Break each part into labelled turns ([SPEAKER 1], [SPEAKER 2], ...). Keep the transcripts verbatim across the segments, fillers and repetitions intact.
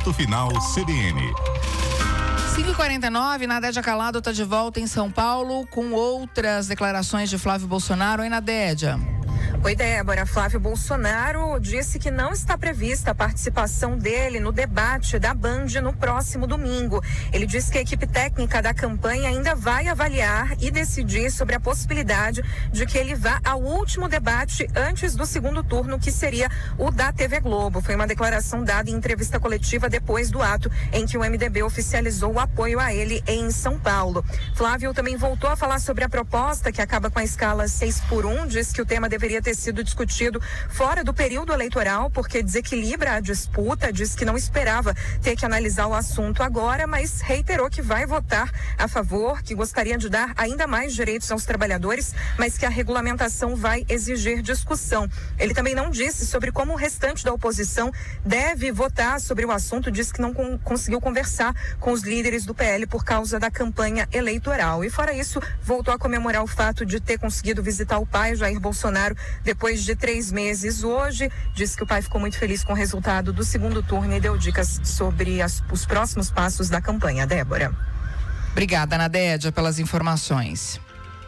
[SPEAKER 1] Ponto Final C B N.
[SPEAKER 2] cinco e quarenta e nove, Nadédia Calado está de volta em São Paulo com outras declarações de Flávio Bolsonaro. Oi, Nadédia.
[SPEAKER 3] Oi, Débora. Flávio Bolsonaro disse que não está prevista a participação dele no debate da Band no próximo domingo. Ele disse que a equipe técnica da campanha ainda vai avaliar e decidir sobre a possibilidade de que ele vá ao último debate antes do segundo turno, que seria o da T V Globo. Foi uma declaração dada em entrevista coletiva depois do ato em que o M D B oficializou o apoio a ele em São Paulo. Flávio também voltou a falar sobre a proposta que acaba com a escala seis por um, diz que o tema deveria ter sido discutido fora do período eleitoral porque desequilibra a disputa, diz que não esperava ter que analisar o assunto agora, mas reiterou que vai votar a favor, que gostaria de dar ainda mais direitos aos trabalhadores, mas que a regulamentação vai exigir discussão. Ele também não disse sobre como o restante da oposição deve votar sobre o assunto, diz que não con- conseguiu conversar com os líderes do P L por causa da campanha eleitoral. E fora isso, voltou a comemorar o fato de ter conseguido visitar o pai, Jair Bolsonaro, depois de três meses hoje. Disse que o pai ficou muito feliz com o resultado do segundo turno e deu dicas sobre as, os próximos passos da campanha. Débora.
[SPEAKER 2] Obrigada, Nadédia, pelas informações.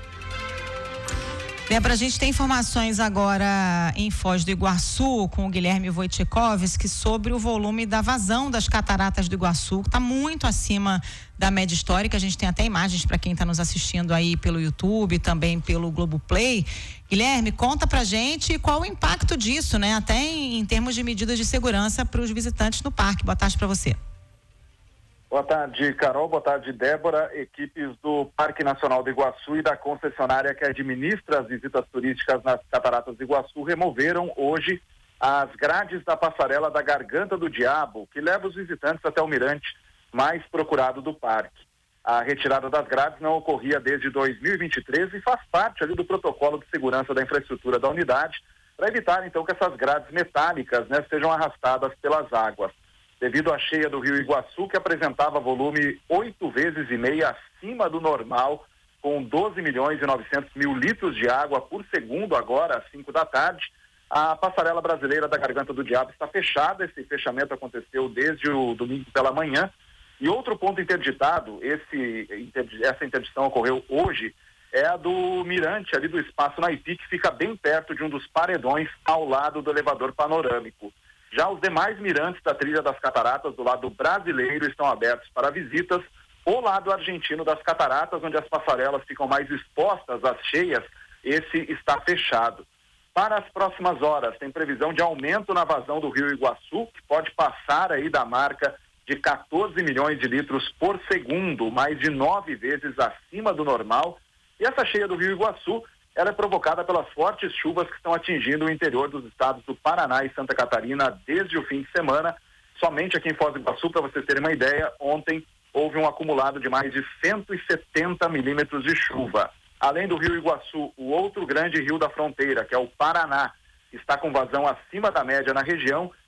[SPEAKER 4] Débora, a gente tem informações agora em Foz do Iguaçu com o Guilherme Wojciechowski sobre o volume da vazão das cataratas do Iguaçu, que está muito acima da média histórica. A gente tem até imagens para quem está nos assistindo aí pelo YouTube, também pelo Globoplay. Guilherme, conta pra gente qual o impacto disso, né? Até em, em termos de medidas de segurança para os visitantes no parque. Boa tarde para você.
[SPEAKER 5] Boa tarde, Carol. Boa tarde, Débora. Equipes do Parque Nacional do Iguaçu e da concessionária que administra as visitas turísticas nas Cataratas do Iguaçu removeram hoje as grades da passarela da Garganta do Diabo, que leva os visitantes até o mirante mais procurado do parque. A retirada das grades não ocorria desde dois mil e vinte e três e faz parte ali do protocolo de segurança da infraestrutura da unidade, para evitar então que essas grades metálicas, né, sejam arrastadas pelas águas. Devido à cheia do Rio Iguaçu, que apresentava volume oito vezes e meia acima do normal, com doze milhões e novecentos mil litros de água por segundo agora, às cinco da tarde, a passarela brasileira da Garganta do Diabo está fechada. Esse fechamento aconteceu desde o domingo pela manhã. E outro ponto interditado, esse, essa interdição ocorreu hoje, é a do mirante ali do Espaço Naipi, que fica bem perto de um dos paredões ao lado do elevador panorâmico. Já os demais mirantes da trilha das cataratas do lado brasileiro estão abertos para visitas. O lado argentino das cataratas, onde as passarelas ficam mais expostas às cheias, esse está fechado. Para as próximas horas, tem previsão de aumento na vazão do Rio Iguaçu, que pode passar aí da marca de quatorze milhões de litros por segundo, mais de nove vezes acima do normal. E essa cheia do Rio Iguaçu, ela é provocada pelas fortes chuvas que estão atingindo o interior dos estados do Paraná e Santa Catarina desde o fim de semana. Somente aqui em Foz do Iguaçu, para vocês terem uma ideia, ontem houve um acumulado de mais de cento e setenta milímetros de chuva. Além do Rio Iguaçu, o outro grande rio da fronteira, que é o Paraná, está com vazão acima da média na região